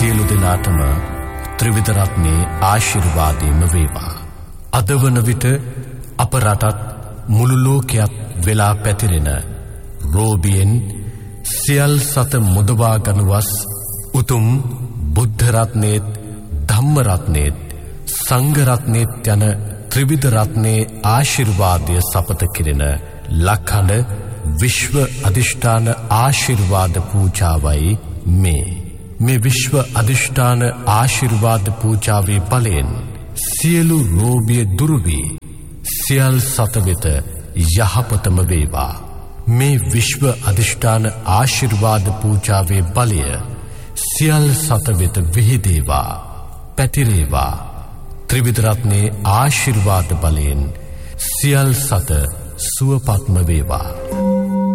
සියලු දෙනාටම ත්‍රිවිධ රත්නයේ ආශිර්වාදයම වේවා. අද වන විට අප රටත් මුළු ලෝකයක් වෙලා පැතිරෙන රෝබියෙන් සියල් සත මුදවා ගනුවස් උතුම් බුද්ධ රත්නයේත් ධම්ම රත්නයේත් සංඝ රත්නයේත් යන ත්‍රිවිධ රත්නයේ ආශිර්වාදය සපත කිරෙන ලක්හඬ විශ්ව අධිෂ්ඨාන ආශිර්වාද පූජාවයි මේ විශ්ව අධිෂ්ඨාන ආශිර්වාද පූජාවේ බලයෙන් සියලු රෝගිය දුරු වී සියල් සත වෙත යහපතම වේවා. මේ විශ්ව අධිෂ්ඨාන ආශිර්වාද පූජාවේ බලය සියල් සත වෙත විහිදේවා, පැතිරේවා. ත්‍රිවිධ රත්නයේ ආශිර්වාද බලයෙන් සියල් සත සුවපත්ම වේවා.